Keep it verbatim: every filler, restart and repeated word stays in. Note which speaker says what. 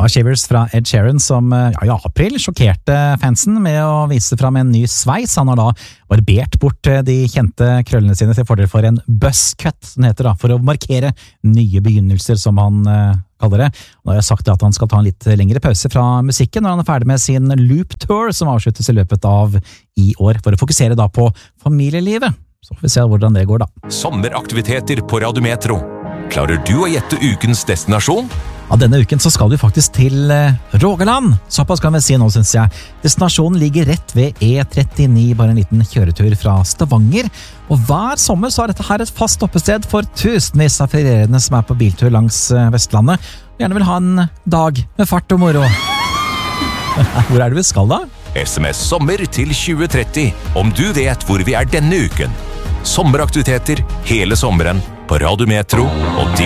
Speaker 1: Shivers fra Ed Sheeran som ja, i april sjokkerte fansen med å vise fram en ny sveis. Han har da barbert bort de kjente krøllene sine til fordel for en buzzcut, som det heter da, for å markere nye begynnelser, som han eh, kaller det. Nå har jeg sagt at han skal ta en litt lengre pause fra musikken når han er ferdig med sin Loop Tour, som avsluttes i løpet av i år, for å fokusere da på familielivet. Så får vi se hvordan det går da.
Speaker 2: Sommeraktiviteter på Radio Metro. Klarer du å gjette ukens destinasjon?
Speaker 1: Ja, denne uken så skal vi faktisk til eh, Rogaland. Såpass kan vi si nå, synes jeg. Destinasjonen ligger rett ved E trettini, bare en liten kjøretur fra Stavanger. Og hver sommer så er dette her et fast oppested for tusenvis av ferierende som er på biltur langs eh, Vestlandet. Og gjerne vil ha en dag med fart og moro. Hvor er det vi skal da?
Speaker 2: S M S sommer til tjue tretti om du vet hvor vi er denne uken. Sommeraktiviteter hele sommeren på Radio Metro og din